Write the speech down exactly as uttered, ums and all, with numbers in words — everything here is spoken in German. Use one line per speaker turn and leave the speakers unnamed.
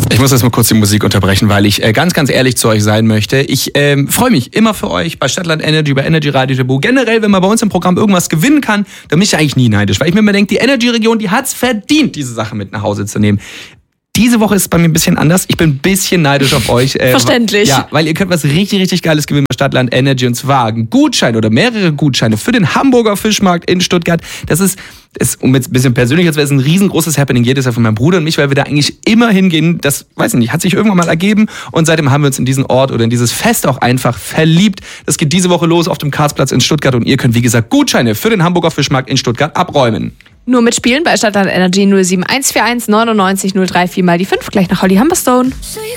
Ich muss jetzt mal kurz die Musik unterbrechen, weil ich äh, ganz, ganz ehrlich zu euch sein möchte. Ich ähm, freue mich immer für euch bei Stadtland Energy, bei Energy Radio Tabu. Generell, wenn man bei uns im Programm irgendwas gewinnen kann, dann bin ich eigentlich nie neidisch, weil ich mir immer denke, die Energy-Region, die hat's verdient, diese Sache mit nach Hause zu nehmen. Diese Woche ist es bei mir ein bisschen anders. Ich bin ein bisschen neidisch auf euch. Äh,
Verständlich.
Ja, weil ihr könnt was richtig, richtig Geiles gewinnen bei Stadtland Energy. Und zwar ein Gutschein oder mehrere Gutscheine für den Hamburger Fischmarkt in Stuttgart. Das ist, ist um jetzt ein bisschen persönlich, das ist ein riesengroßes Happening jedes Jahr von meinem Bruder und mich, weil wir da eigentlich immer hingehen. Das, weiß ich nicht, hat sich irgendwann mal ergeben. Und seitdem haben wir uns in diesen Ort oder in dieses Fest auch einfach verliebt. Das geht diese Woche los auf dem Karlsplatz in Stuttgart. Und ihr könnt, wie gesagt, Gutscheine für den Hamburger Fischmarkt in Stuttgart abräumen.
Nur mitspielen bei Stadtland Energy null sieben eins vier eins neunundneunzig null drei vier mal die fünf, gleich nach Holly Humberstone.